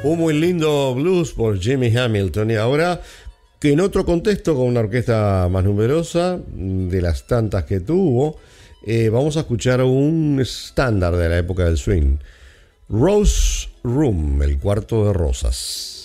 Un muy lindo blues por Jimmy Hamilton. Y ahora, que en otro contexto, con una orquesta más numerosa, de las tantas que tuvo, vamos a escuchar un estándar de la época del swing. Rose Room, el cuarto de rosas.